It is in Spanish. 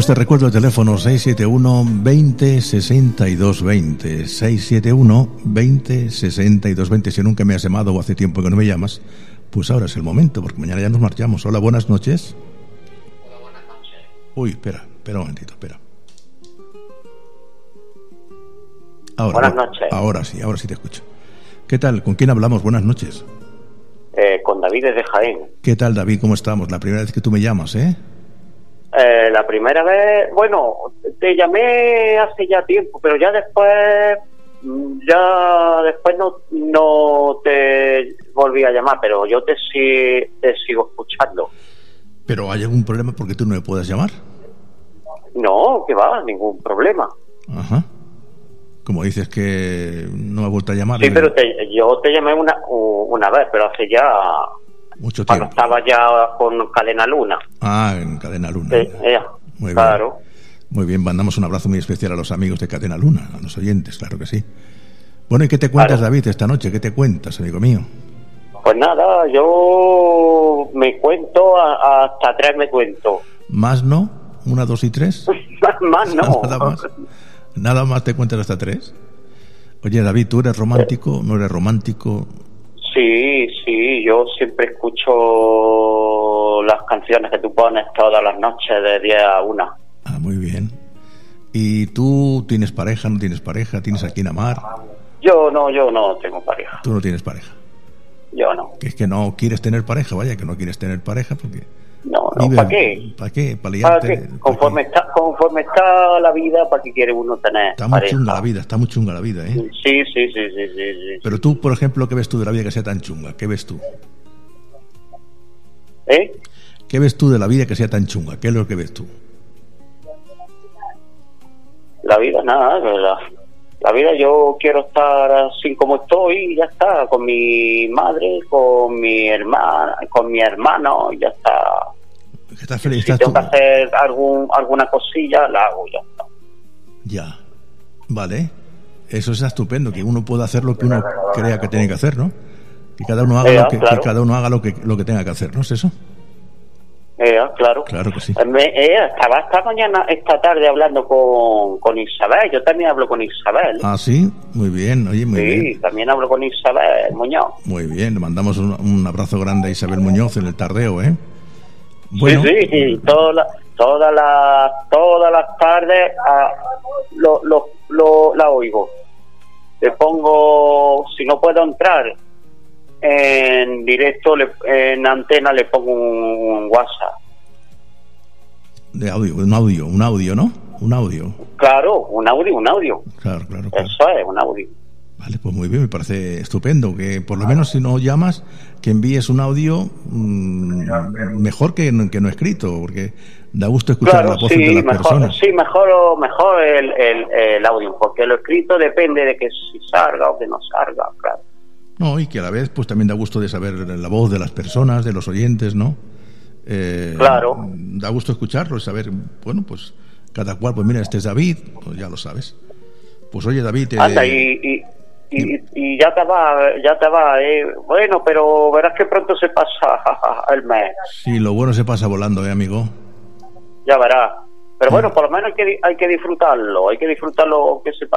pues te recuerdo el teléfono 671 20 62 20. 671 20 62 20. Si nunca me has llamado o hace tiempo que no me llamas, pues ahora es el momento, porque mañana ya nos marchamos. Hola, buenas noches. Hola, buenas noches. Uy, espera un momentito, espera. Ahora, buenas noches. Ahora sí te escucho. ¿Qué tal? ¿Con quién hablamos? Buenas noches. Con David desde Jaén. ¿Qué tal, David? ¿Cómo estamos? La primera vez que tú me llamas, ¿eh? La primera vez, bueno, te llamé hace ya tiempo, pero ya después no te volví a llamar, pero yo te sigo escuchando. ¿Pero hay algún problema porque tú no me puedas llamar? No, que va, ningún problema. Ajá. Como dices que no me ha vuelto a llamar. Sí, pero yo te llamé una vez, pero hace ya mucho tiempo. Cuando estaba ya con Cadena Luna. Ah, en Cadena Luna. Sí, muy claro. Bien. Muy bien, mandamos un abrazo muy especial a los amigos de Cadena Luna, a los oyentes, claro que sí. Bueno, ¿y qué te cuentas, claro, David, esta noche? ¿Qué te cuentas, amigo mío? Pues nada, yo me cuento hasta 3 me cuento. ¿Más no? ¿1, 2 y 3? Más no. Nada más te cuentas hasta 3. Oye, David, ¿tú eres romántico? ¿No eres romántico? Sí, yo siempre escucho las canciones que tú pones todas las noches de 10 a 1. Ah, muy bien. ¿Y tú tienes pareja, no tienes pareja? ¿Tienes a quién amar? Yo no tengo pareja. ¿Tú no tienes pareja? Yo no. Que es que no quieres tener pareja, vaya, que no quieres tener pareja porque... No, ¿para qué? ¿Para qué? ¿Para liarte? Conforme está la vida, ¿para qué quiere uno tener Está muy chunga la vida, está muy chunga la vida, ¿eh? Sí. Pero tú, por ejemplo, ¿qué ves tú de la vida que sea tan chunga? ¿Qué ves tú? ¿Qué ves tú de la vida que sea tan chunga? ¿Qué es lo que ves tú? La vida, nada, la vida yo quiero estar así como estoy y ya está, con mi madre, con mi hermano y ya está. ¿Estás feliz? Si tengo que hacer alguna cosilla, la hago y ya está. Ya, vale. Eso es estupendo, que uno pueda hacer lo que uno crea que tiene que hacer, ¿no? Que cada uno haga lo que tenga que hacer, ¿no es eso? Claro. Claro que sí. Estaba esta tarde hablando con Isabel. Yo también hablo con Isabel. Ah, sí, muy bien, oye, muy bien. Sí, también hablo con Isabel Muñoz. Muy bien, le mandamos un abrazo grande a Isabel Muñoz en el tardeo, ¿eh? Bueno. Sí, todas las tardes la oigo. Le pongo, si no puedo entrar en directo, en antena le pongo un WhatsApp. De audio, un audio, ¿no? Un audio. Claro, un audio. Claro. Eso es, un audio. Vale, pues muy bien, me parece estupendo que por lo menos si no llamas, que envíes un audio mejor que no escrito, porque da gusto escuchar la voz de las personas. Sí, mejor el audio, porque lo escrito depende de que si salga o que no salga, claro. No, y que a la vez pues también da gusto de saber la voz de las personas, de los oyentes, ¿no? Claro. Da gusto escucharlo y saber, bueno, pues cada cual, pues mira, este es David, pues ya lo sabes. Pues oye, David... Anda, y ya te va, bueno, pero verás que pronto se pasa el mes. Sí, lo bueno se pasa volando, amigo. Ya verás. Pero bueno, por lo menos hay que disfrutarlo que se pasa.